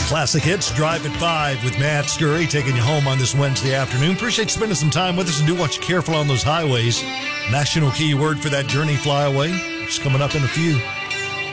Classic Hits Drive at 5 with Matt Scurry taking you home on this Wednesday afternoon. Appreciate you spending some time with us and do want you careful on those highways. National keyword for that Journey Flyaway. It's coming up in a few.